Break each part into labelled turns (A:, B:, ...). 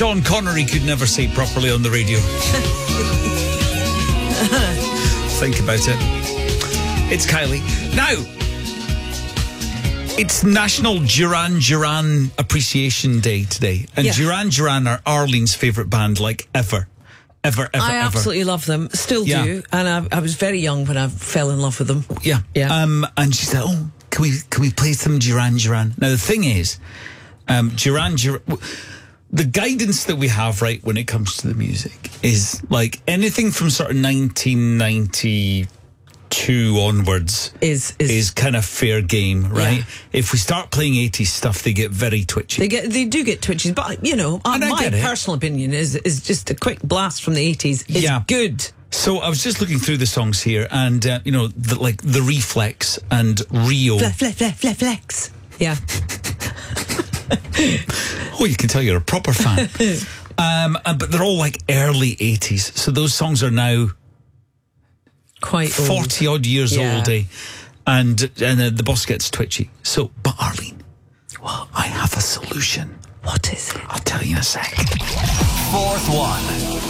A: Sean Connery could never say properly on the radio. Think about it. It's Kylie. Now, it's National Duran Duran Appreciation Day today. And Duran Duran are Arlene's favourite band, like ever. Ever.
B: I absolutely love them. Still do. And I was very young when I fell in love with them.
A: Yeah. And she said, oh, can we play some Duran Duran? Now, the thing is, Duran Duran... The guidance that we have, right, when it comes to the music is like anything from sort of 1992 onwards is kind of fair game, right? Yeah. If we start playing 80s stuff, they get very twitchy.
B: They do get twitchy, but you know, my personal opinion is just a quick blast from the 80s is good.
A: So I was just looking through the songs here, and you know, like the Reflex and Rio.
B: Flex. Yeah.
A: Oh, you can tell you're a proper fan. But they're all like early 80s. So those songs are now
B: quite
A: 40 odd years old, eh? And the boss gets twitchy. So, but Arlene, well, I have a solution.
B: What is it?
A: I'll tell you in a sec.
C: Fourth one.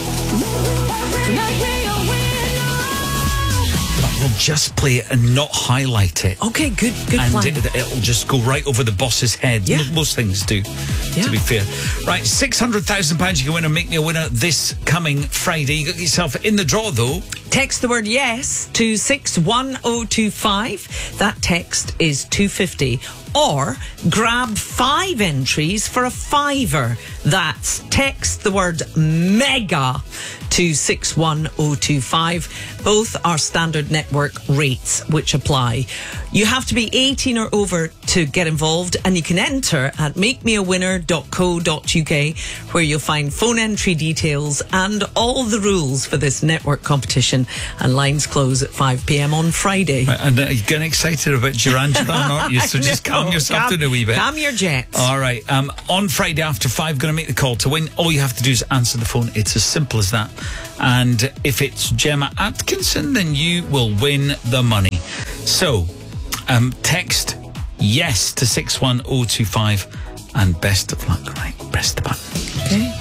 A: We'll just play it and not highlight it.
B: Okay, good
A: and
B: plan.
A: It'll just go right over the boss's head.
B: Yeah.
A: Most things do, to be fair. Right, £600,000 you can win and make me a winner this coming Friday. You got yourself in the draw, though.
B: Text the word yes to 61025. That text is $2.50. Or grab 5 entries for a £5. That's text the word MEGA to 61025. Both are standard network rates which apply. You have to be 18 or over to get involved, and you can enter at makemeawinner.co.uk, where you'll find phone entry details and all the rules for this network competition. And lines close at 5 p.m. on Friday.
A: And you're getting excited about Duran Duran, aren't you? So just calm yourself down a wee bit.
B: Calm your jets.
A: All right. On Friday after 5, going to make the call to win. All you have to do is answer the phone. It's as simple as that. And if it's Gemma Atkinson, then you will win the money. So, text yes to 61025, and best of luck. Right, press the button.
B: Okay.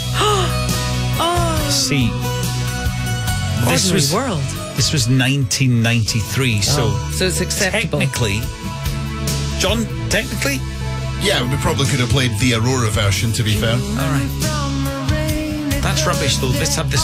A: See, this was 1993, so
B: it's acceptable.
A: Technically, John,
D: yeah, we probably could have played the Aurora version, to be fair.
A: All right. That's rubbish, though. Let's have this